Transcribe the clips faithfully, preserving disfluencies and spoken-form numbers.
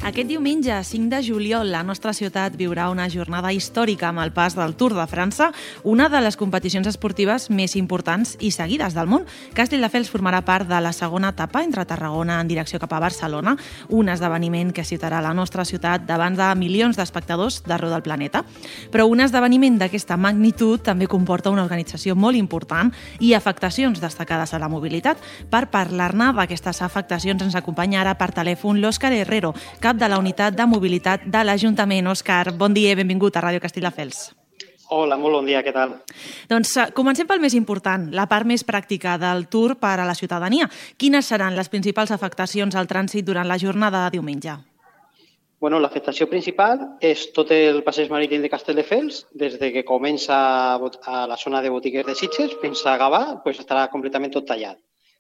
Aquest diumenge, cinc de juliol, la nostra ciutat viurà una jornada històrica amb el pas del Tour de França, una de les competicions esportives més importants i seguides del món. Castelldefels formarà part de la segona etapa entre Tarragona en direcció cap a Barcelona, un esdeveniment que citarà la nostra ciutat davant de milions d'espectadors d'arreu del planeta. Però un esdeveniment d'aquesta magnitud també comporta una organització molt important i afectacions destacades a la mobilitat. Per parlar-ne d'aquestes afectacions ens acompanya ara per telèfon l'Òscar Herrero, cap de la Unitat de Mobilitat de l'Ajuntament. Òscar, bon dia i benvingut a Ràdio Castelldefels. Hola, molt bon dia, què tal? Doncs comencem pel més important, la part més pràctica del Tour per a la ciutadania. Quines seran les principals afectacions al trànsit durant la jornada de diumenge? Bueno, l'afectació principal és tot el passeig marítim de Castelldefels, des de que comença a la zona de botiguers de Sitges fins a Gavà, pues estarà completament tot tallat.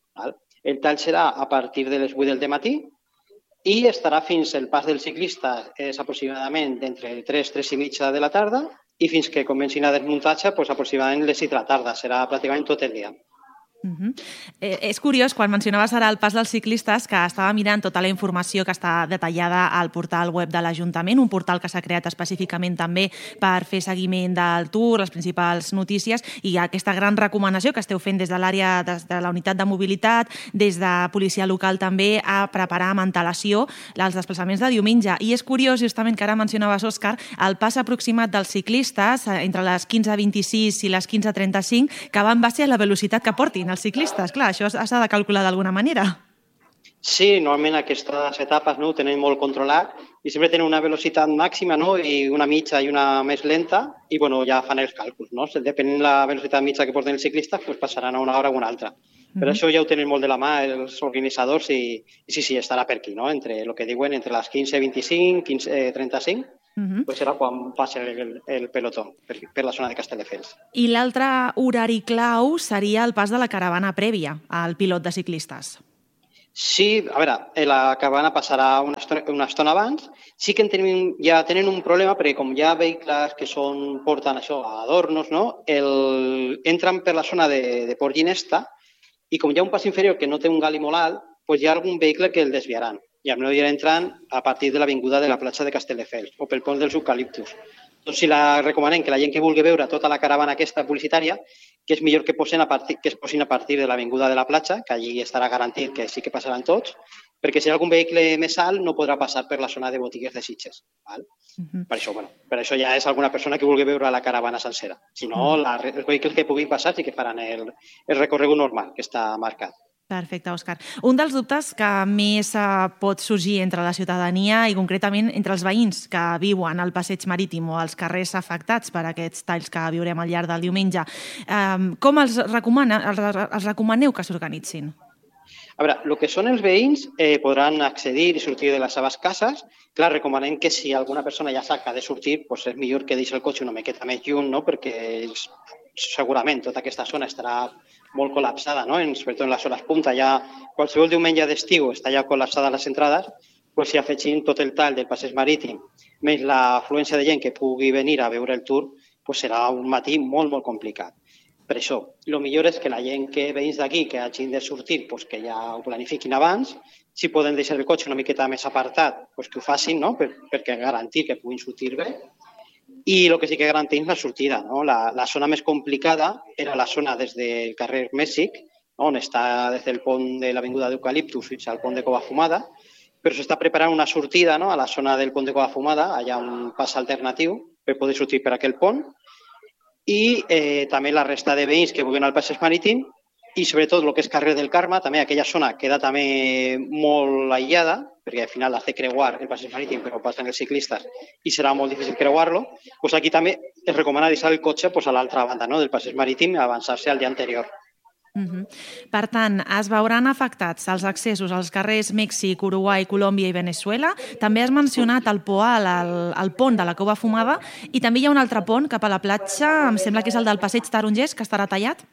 El tall serà a partir de les vuit del matí i estarà fins el pas dels ciclistes, és aproximadament d'entre tres, tres i mitja de la tarda, i fins que comencin a desmuntatge, doncs aproximadament les sis de la tarda. Serà pràcticament tot el dia. Uh-huh. Eh, és curiós, quan mencionaves ara el pas dels ciclistes, que estava mirant tota la informació que està detallada al portal web de l'Ajuntament, un portal que s'ha creat específicament també per fer seguiment del Tour, les principals notícies, i aquesta gran recomanació que esteu fent des de l'àrea, des de la unitat de mobilitat, des de policia local també, a preparar amb antelació els desplaçaments de diumenge. I és curiós, justament, que ara mencionaves, Òscar, el pas aproximat dels ciclistes entre les quinze vint-i-sis i les quinze trenta-cinc, que va en base a la velocitat que portin els ciclistes. Clar, això s'ha de calcular d'alguna manera. Sí, normalment aquestes etapes no, ho tenen molt controlat i sempre tenen una velocitat màxima, no, i una mitja i una més lenta, i bueno, ja fan els càlculs. No? Depenent de la velocitat mitja que porten els ciclistes, pues passaran a una hora o una altra. Però mm-hmm. això ja ho tenen molt de la mà els organitzadors i, i sí, sí, estarà per aquí, no? Entre el que diuen, entre les quinze vint-i-cinc, quinze trenta-cinc, Uh-huh. pues serà quan passa el, el pelotó per, per la zona de Castelldefels. I l'altre horari clau seria el pas de la caravana prèvia al pilot de ciclistes. Sí, a veure, la caravana passarà una estona, una estona abans. Sí que en tenim, ja tenen un problema perquè com hi ha vehicles que són, porten això, adornos, no? El, entren per la zona de, de Port Ginesta i com hi ha un pas inferior que no té un gali molt alt, pues hi ha algun vehicle que el desviaran. I a mi entrant a partir de l'avinguda de la platja de Castelldefels o pel pont dels eucaliptus. Doncs si la recomanem que la gent que vulgui veure tota la caravana aquesta publicitària, que és millor que, posen a partir, que es posin a partir de l'avinguda de la platja, que allí estarà garantit que sí que passaran tots, perquè si hi ha algun vehicle més alt no podrà passar per la zona de botiguers de Sitges. Val? Uh-huh. Per això, bueno, per això ja és alguna persona que vulgui veure la caravana sencera. Si no, uh-huh. la, els vehicles que puguin passar sí que faran el, el recorregut normal que està marcat. Perfecte, Òscar. Un dels dubtes que més pot sorgir entre la ciutadania i concretament entre els veïns que viuen al passeig marítim o als carrers afectats per aquests talls que viurem al llarg del diumenge, com els, recomana, els recomaneu que s'organitzin? A veure, el que són els veïns eh, podran accedir i sortir de les seves cases. Clar, recomanem que si alguna persona ja sap que ha de sortir, doncs és millor que deixi el cotxe una miqueta més lluny, no? Perquè segurament tota aquesta zona estarà molt col·lapsada, no? Sobretot en les hores punta. Ja, qualsevol diumenge d'estiu està ja col·lapsada a les entrades, doncs si afegim tot el tall del passeig marítim més l'afluència de gent que pugui venir a veure el Tour, doncs serà un matí molt, molt complicat. Per això, el millor és que la gent que veïns d'aquí que hagin de sortir, doncs que ja ho planifiquin abans. Si poden deixar el cotxe una miqueta més apartat, doncs que ho facin, no? Per, perquè garantir que puguin sortir bé. I el que sí que garantim és la sortida, no? La, la zona més complicada era la zona des del carrer Mèxic, no? On està des del pont de l'avinguda d'Eucaliptus fins al pont de Cova Fumada, però s'està preparant una sortida, no? A la zona del pont de Cova Fumada, allà un pas alternatiu per poder sortir per aquell pont, i eh, també la resta de veïns que vulguin al passeig marítim i sobretot el que és carrer del Carme, també aquella zona queda també molt aïllada, perquè al final has de creuar el passeig marítim però passen els ciclistes i serà molt difícil creuar-lo, doncs aquí també es recomana deixar el cotxe doncs, a l'altra banda, no? Del passeig marítim i avançar-se al dia anterior. Uh-huh. Per tant, es veuran afectats els accessos als carrers Mèxic, Uruguai, Colòmbia i Veneçuela. També has mencionat el Poal, el, el pont de la Cova Fumada, i també hi ha un altre pont cap a la platja, em sembla que és el del passeig Tarongers, que estarà tallat.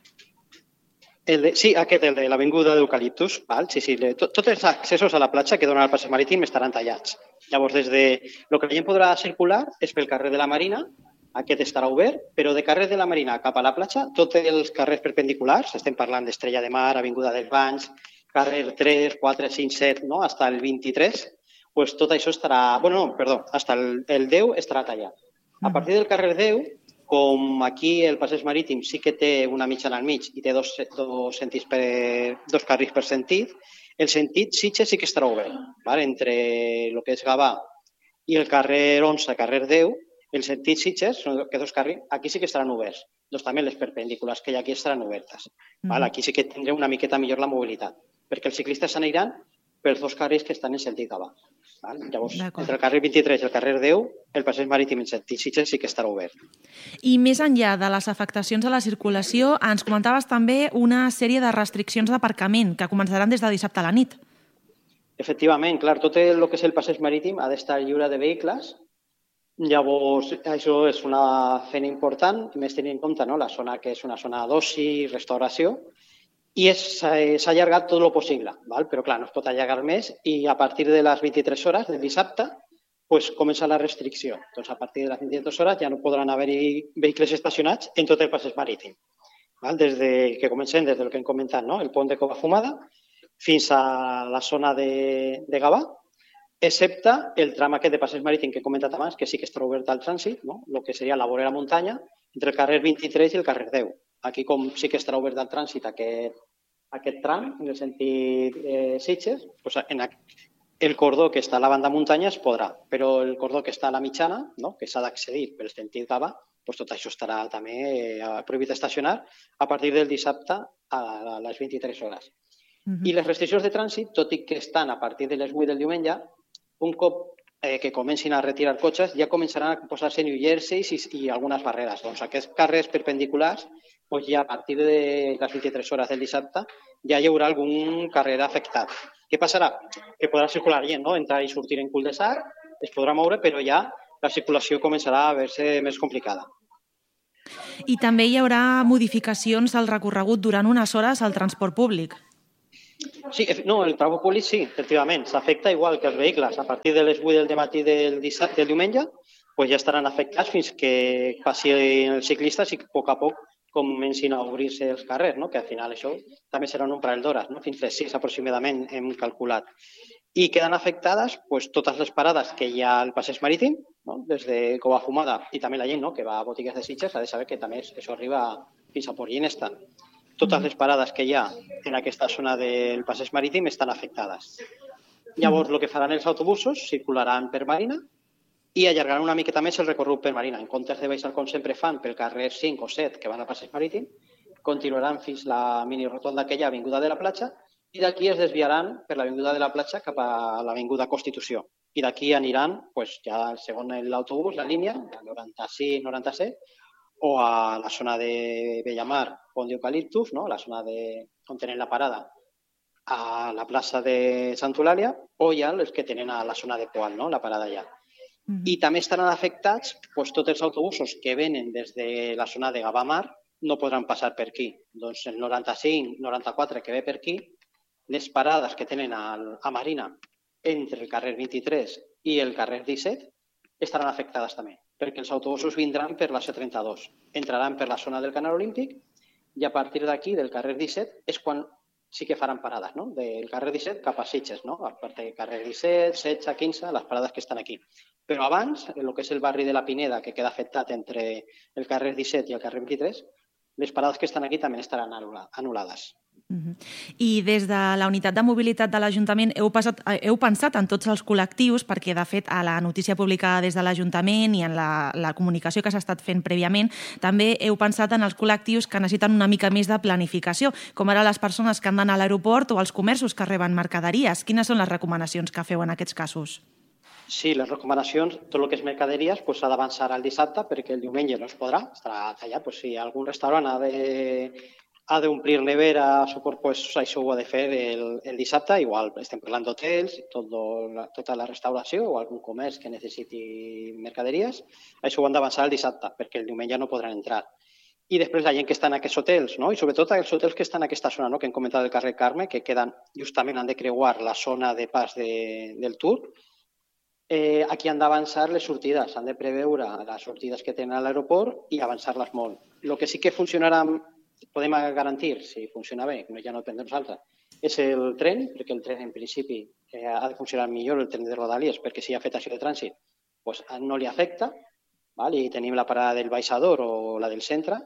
El de, sí, aquest, el de l'avinguda d'Eucaliptus. Sí, sí, tot, tots els accessos a la platja que donen al passeig marítim estaran tallats. Llavors, des de el que la gent podrà circular és pel carrer de la Marina, aquest estarà obert, però de carrer de la Marina cap a la platja, tots els carrers perpendiculars, estem parlant d'Estrella de Mar, Avinguda dels Banys, carrer tres, quatre, cinc, set, no? Fins al vint-i-tres, pues tot això estarà... Bueno, no, perdó, fins el, el deu estarà tallat. A partir del carrer deu, com aquí el passeig marítim sí que té una mitjana al mig i té dos, dos, sentits per, dos carrils per sentit, el sentit Sitges sí que estarà obert. Val? Entre el que és Gavà i el carrer onze, carrer deu, el sentit Sitges, que dos carrils, aquí sí que estaran oberts. Doncs també les perpendiculars que hi ha aquí estaran obertes. Val? Aquí sí que tindrem una miqueta millor la mobilitat, perquè els ciclistes s'aniran pels dos carrils que estan en sentit Gavà. Val? Llavors, entre el carrer vint-i-tres i el carrer deu, el passeig marítim en sentit Sitges sí que estarà obert. I més enllà de les afectacions a la circulació, ens comentaves també una sèrie de restriccions d'aparcament que començaran des de dissabte a la nit. Efectivament, clar, tot el que és el passeig marítim ha d'estar lliure de vehicles. Llavors, això és una feina important, més tenint en compte, no? La zona que és una zona d'oci, restauració, i s'ha allargat tot el possible, val? Però clar, no es pot allargar més i a partir de les vint-i-tres hores del dissabte pues, comença la restricció. Doncs a partir de les vint-i-tres hores ja no podran haver-hi vehicles estacionats en tot el passeig marítim. Val? Des de, que comencem des del que hem comentat, no? El pont de Covafumada fins a la zona de, de Gavà, excepte el tram aquest de passeig marítim que he comentat abans, que sí que estarà obert al trànsit, no? El que seria la vorera muntanya, entre el carrer vint-i-tres i el carrer deu. Aquí, com sí que estarà obert al trànsit aquest, aquest tram, en el sentit eh, Sitges, doncs en el cordó que està a la banda muntanya es podrà, però el cordó que està a la mitjana, no? Que s'ha d'accedir pel sentit Gavà, doncs tot això estarà també eh, prohibit estacionar a partir del dissabte a les vint-i-tres hores. Uh-huh. I les restriccions de trànsit, tot i que estan a partir de les vuit del diumenge, un cop eh, que comencin a retirar cotxes, ja començaran a posar-se new jerseys i, i algunes barreres. Doncs aquests carrers perpendiculars, doncs ja a partir de les vint-i-tres hores del dissabte, ja hi haurà algun carrer afectat. Què passarà? Que podrà circular gent, no? Entrar i sortir en cul-de-sac, es podrà moure, però ja la circulació començarà a veure-se més complicada. I també hi haurà modificacions del recorregut durant unes hores al transport públic. Sí, no, el transport públic sí, efectivament, s'afecta igual que els vehicles. A partir de les vuit del matí del, del diumenge pues ja estaran afectats fins que passi els ciclistes i a poc a poc comencin a obrir-se els carrers, no? Que al final això també serà un parell d'hores, no? Fins les sis aproximadament hem calculat. I queden afectades pues, totes les parades que hi ha al passeig marítim, no? Des de Covafumada i també la gent, no? Que va a botigues de Sitges ha de saber que també això arriba fins a Port Ginesta. Totes les parades que hi ha en aquesta zona del passeig marítim estan afectades. Llavors, el que faran els autobusos circularan per Marina i allargaran una miqueta més el recorregut per Marina. En comptes de baixar, com sempre fan, pel carrer cinc o set que van al passeig marítim, continuaran fins la mini-rotonda que hi ha a l'Avinguda de la Platja i d'aquí es desviaran per l'Avinguda de la Platja cap a l'Avinguda Constitució. I d'aquí aniran, pues, ja segons l'autobús, la línia, la noranta-sis noranta-set, o a la zona de Bellamar, Pont d'Eucaliptus, no? La zona de, on tenen la parada, a la plaça de Santa Eulàlia, o ja els que tenen a la zona de Poal, no? La parada allà. Uh-huh. I també estaran afectats pues, tots els autobusos que venen des de la zona de Gavà-Mar, no podran passar per aquí. Doncs el noranta-cinc noranta-quatre que ve per aquí, les parades que tenen a, a Marina entre el carrer vint-i-tres i el carrer disset estaran afectades també, perquè els autobusos vindran per la C trenta-dos, entraran per la zona del Canal Olímpic i a partir d'aquí, del carrer disset, és quan sí que faran parades, no? Del carrer disset cap a Sitges, no? A part del carrer disset, setze, quinze, les parades que estan aquí. Però abans, el que és el barri de la Pineda, que queda afectat entre el carrer disset i el carrer vint-i-tres, les parades que estan aquí també estaran anul·lades. Uh-huh. I des de la unitat de mobilitat de l'Ajuntament heu, passat, heu pensat en tots els col·lectius, perquè de fet a la notícia publicada des de l'Ajuntament i en la, la comunicació que s'ha estat fent prèviament també heu pensat en els col·lectius que necessiten una mica més de planificació, com ara les persones que han d'anar a l'aeroport o els comerços que reben mercaderies. Quines són les recomanacions que feu en aquests casos? Sí, les recomanacions, tot el que és mercaderies s'ha pues, d'avançar al dissabte perquè el diumenge no es podrà, estarà tallat. Pues, si algun restaurant ha de ha d'omplir nevera, suport, pues, això ho ha de fer el, el dissabte, igual estem parlant d'hotels, tot la, tota la restauració o algun comerç que necessiti mercaderies, això ho han d'avançar el dissabte, perquè el diumenge no podran entrar. I després la gent que està en aquests hotels, no? I sobretot els hotels que estan en aquesta zona, no? Que hem comentat del carrer Carme, que queden justament, han de creuar la zona de pas de, del Tour. Eh, aquí han d'avançar les sortides, han de preveure les sortides que tenen a l'aeroport i avançar-les molt. El que sí que funcionarà, podem garantir, si funciona bé, ja no depèn de nosaltres, és el tren, perquè el tren en principi eh, ha de funcionar millor el tren de Rodalies perquè si hi ha afectació de trànsit pues, no li afecta, val? I tenim la parada del Baixador o la del centre,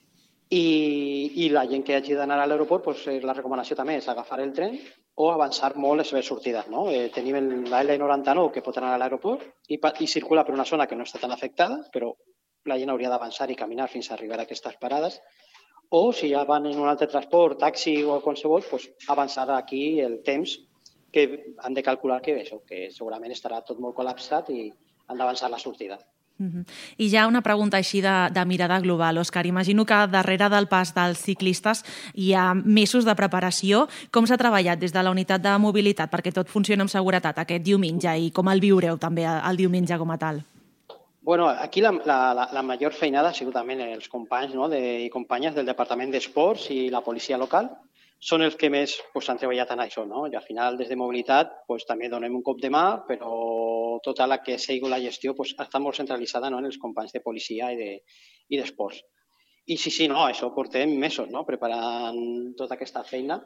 i, i la gent que hagi d'anar a l'aeroport, pues, la recomanació també és agafar el tren o avançar molt les seves sortides. No? Eh, tenim la L noranta-nou que pot anar a l'aeroport i, i circula per una zona que no està tan afectada, però la gent hauria d'avançar i caminar fins a arribar a aquestes parades. O si ja van en un altre transport, taxi o qualsevol, pues, avançar aquí el temps que han de calcular que, això, que segurament estarà tot molt col·lapsat i han d'avançar la sortida. Uh-huh. I ja una pregunta així de, de mirada global, Òscar. Imagino que darrere del pas dels ciclistes hi ha mesos de preparació. Com s'ha treballat des de la unitat de mobilitat perquè tot funcioni amb seguretat aquest diumenge i com el viureu també el diumenge com a tal? Bueno, aquí la, la, la major feinada ha sigut també els companys, no, de, i companyes del Departament d'Esports i la policia local. Són els que més pues, han treballat en això, no? I al final, des de mobilitat, pues, també donem un cop de mà, però tota la que sigui la gestió pues, està molt centralitzada, no?, en els companys de policia i, de, i d'esports. I sí, sí, no, això portem mesos, no?, preparant tota aquesta feina.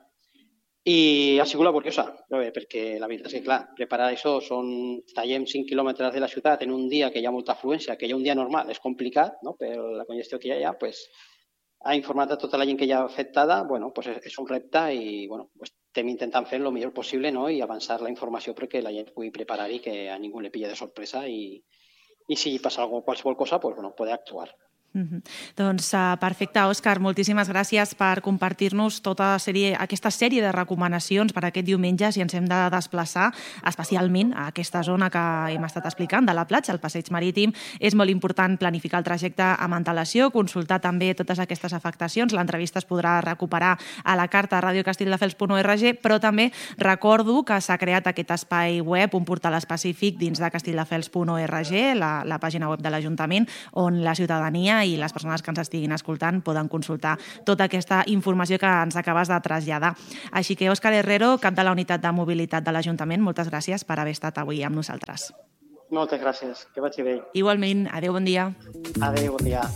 I ha sigut laboriosa, perquè la veritat és que, clar, preparar això, són, tallem cinc quilòmetres de la ciutat en un dia que hi ha molta afluència, que hi ha un dia normal, és complicat, no?, per la congestió que hi ha, pues, ha informat a tota la gent que hi ha afectada, bueno, pues és un repte i bueno, pues estem intentant fer el millor possible, no?, i avançar la informació perquè la gent pugui preparar i que a ningú li pille de sorpresa i, i si passa alguna, qualsevol cosa, pues, bueno, poder actuar. Mm-hmm. Doncs uh, perfecte, Òscar, moltíssimes gràcies per compartir-nos tota sèrie, aquesta sèrie de recomanacions per aquest diumenge si ens hem de desplaçar, especialment a aquesta zona que hem estat explicant de la platja, el passeig marítim. És molt important planificar el trajecte amb antelació, consultar també totes aquestes afectacions. L'entrevista es podrà recuperar a la carta radiocastelldefels punt org, però també recordo que s'ha creat aquest espai web, un portal específic dins de castelldefels punt org, la, la pàgina web de l'Ajuntament, on la ciutadania i les persones que ens estiguin escoltant poden consultar tota aquesta informació que ens acabes de traslladar. Així que, Òscar Herrero, cap de la unitat de mobilitat de l'Ajuntament, moltes gràcies per haver estat avui amb nosaltres. Moltes gràcies, que vagi bé. Igualment, adéu, bon dia. Adéu, bon dia.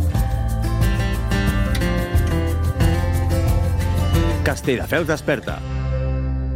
Castelldefels desperta.